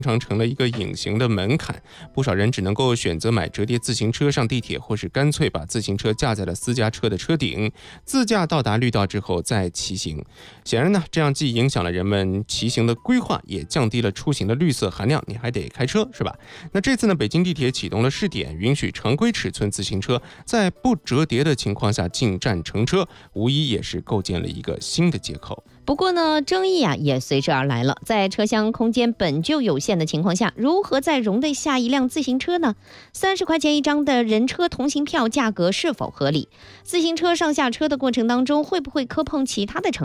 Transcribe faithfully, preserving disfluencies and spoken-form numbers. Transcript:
常成了一个隐形的门槛，不少人只能够选择买折叠自行车上地铁，或是干脆把自行车架在了私家车的车顶，自驾到达绿道之后再骑行。显然呢，这样既影响了人们骑行的规划，也降低了出行的绿色含量，你还得开车，是吧？那这次呢，北京地铁启动了试点，允许常规尺寸自行车在不折叠的情况下进站乘车，无疑也是构建了一个新的接口。 不过呢，争议啊也随之而来了。在车厢空间本就有限的情况下，如何再容得下一辆自行车呢？三十块钱一张的人车同行票价格是否合理？自行车上下车的过程当中，会不会磕碰其他的乘